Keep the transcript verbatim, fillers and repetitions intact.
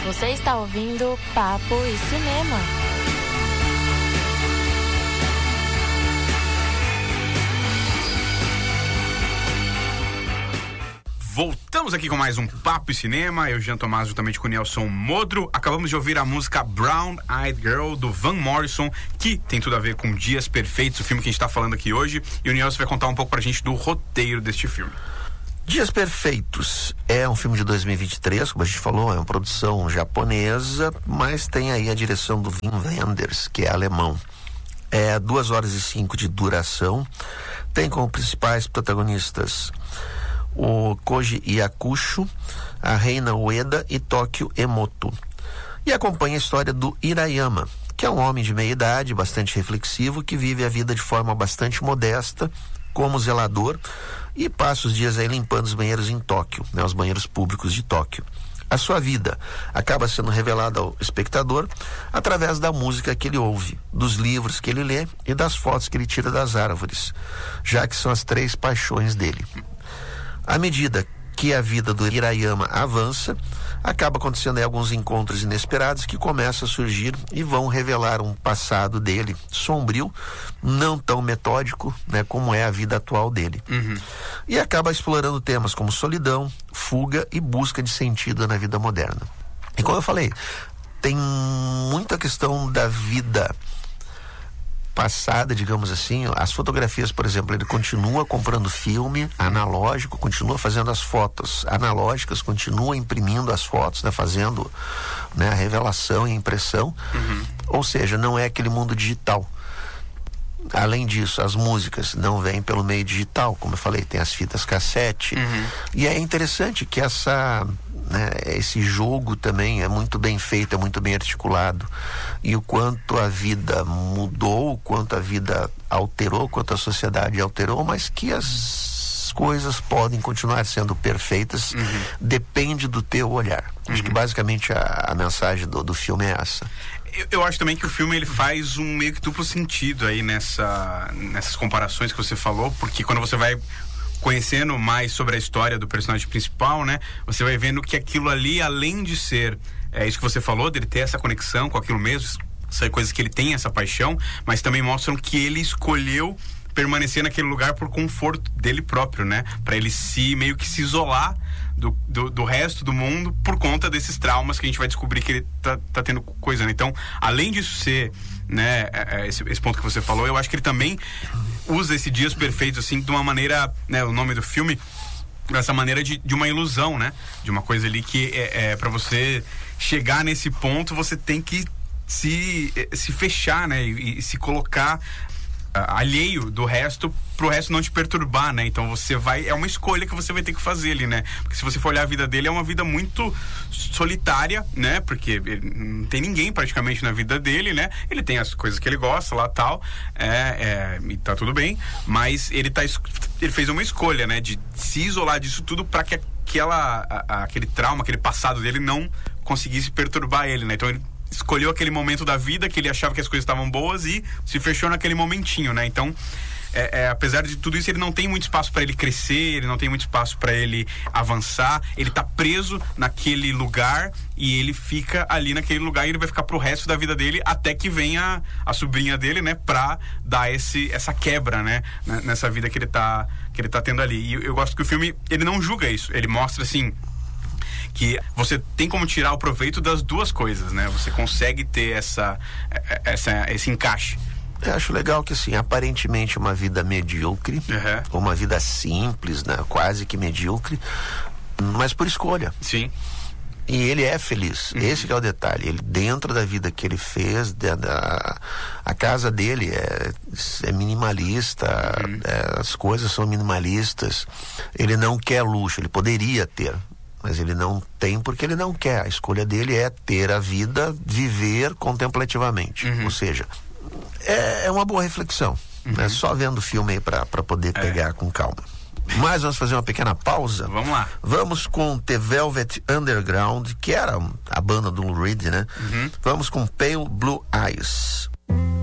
Você está ouvindo Papo e Cinema. Voltamos aqui com mais um Papo e Cinema. Eu, Jean Tomás, juntamente com o Nelson Modro. Acabamos de ouvir a música Brown Eyed Girl, do Van Morrison, que tem tudo a ver com Dias Perfeitos, o filme que a gente está falando aqui hoje. E o Nelson vai contar um pouco pra gente do roteiro deste filme. Dias Perfeitos é um filme de dois mil e vinte e três, como a gente falou, é uma produção japonesa, mas tem aí a direção do Wim Wenders, que é alemão. É duas horas e cinco de duração. Tem como principais protagonistas o Koji Yakusho, a Reina Ueda e Tokyo Emoto. E acompanha a história do Hirayama, que é um homem de meia idade, bastante reflexivo, que vive a vida de forma bastante modesta, como zelador, e passa os dias aí limpando os banheiros em Tóquio, né, os banheiros públicos de Tóquio. A sua vida acaba sendo revelada ao espectador através da música que ele ouve, dos livros que ele lê e das fotos que ele tira das árvores, já que são as três paixões dele. À medida que a vida do Hirayama avança, acaba acontecendo aí alguns encontros inesperados que começam a surgir e vão revelar um passado dele sombrio, não tão metódico, né, como é a vida atual dele. Uhum. E acaba explorando temas como solidão, fuga e busca de sentido na vida moderna. E como eu falei, tem muita questão da vida passada, digamos assim. As fotografias, por exemplo, ele continua comprando filme analógico, continua fazendo as fotos analógicas, continua imprimindo as fotos, né, fazendo, né, a revelação e a impressão. Uhum. Ou seja, não é aquele mundo digital. Além disso, as músicas não vêm pelo meio digital, como eu falei, tem as fitas cassete. Uhum. E é interessante que essa, né, esse jogo também é muito bem feito, é muito bem articulado. E o quanto a vida mudou, o quanto a vida alterou, o quanto a sociedade alterou, mas que as coisas podem continuar sendo perfeitas, uhum. depende do teu olhar. Uhum. Acho que basicamente a, a mensagem do, do filme é essa. Eu, eu acho também que o filme ele faz um meio que duplo sentido aí nessa, nessas comparações que você falou, porque quando você vai conhecendo mais sobre a história do personagem principal, né, você vai vendo que aquilo ali, além de ser é, isso que você falou, dele ter essa conexão com aquilo mesmo, essas coisas que ele tem, essa paixão, mas também mostram que ele escolheu permanecer naquele lugar por conforto dele próprio, né? Pra ele se meio que se isolar do, do, do resto do mundo por conta desses traumas que a gente vai descobrir que ele tá, tá tendo coisa, né? Então, além disso ser, né, esse, esse ponto que você falou, eu acho que ele também usa esse Dias Perfeitos, assim, de uma maneira, né, o nome do filme, dessa maneira de, de uma ilusão, né? De uma coisa ali que é, é pra você chegar nesse ponto, você tem que se, se fechar, né? E, e se colocar alheio do resto, pro resto não te perturbar, né? Então você vai, é uma escolha que você vai ter que fazer ali, né? Porque se você for olhar a vida dele, é uma vida muito solitária, né? Porque ele não tem ninguém praticamente na vida dele, né? Ele tem as coisas que ele gosta lá, tal, é, é, e tá tudo bem, mas ele tá, ele fez uma escolha, né? De se isolar disso tudo para que aquela, a, aquele trauma, aquele passado dele não conseguisse perturbar ele, né? Então ele escolheu aquele momento da vida que ele achava que as coisas estavam boas e se fechou naquele momentinho, né? Então, é, é, apesar de tudo isso, ele não tem muito espaço para ele crescer, ele não tem muito espaço para ele avançar, ele tá preso naquele lugar e ele fica ali naquele lugar e ele vai ficar pro resto da vida dele até que venha a, a sobrinha dele, né? Pra dar esse, essa quebra, né? Nessa vida que ele tá, que ele tá tendo ali. E eu, eu gosto que o filme, ele não julga isso, ele mostra assim que você tem como tirar o proveito das duas coisas, né? Você consegue ter essa, essa, esse encaixe. Eu acho legal que, assim, aparentemente uma vida medíocre, uhum. uma vida simples, né? Quase que medíocre, mas por escolha. Sim. E ele é feliz, uhum. Esse que é o detalhe. Ele, dentro da vida que ele fez, da, a casa dele é, é minimalista, uhum. é, as coisas são minimalistas. Ele não quer luxo, ele poderia ter, mas ele não tem porque ele não quer. A escolha dele é ter a vida, viver contemplativamente. Uhum. Ou seja, é, é uma boa reflexão. Uhum. Né? Só vendo o filme aí pra, pra poder é. pegar com calma. Mas vamos fazer uma pequena pausa. Vamos lá. Vamos com The Velvet Underground, que era a banda do Lou Reed, né? Uhum. Vamos com Pale Blue Eyes.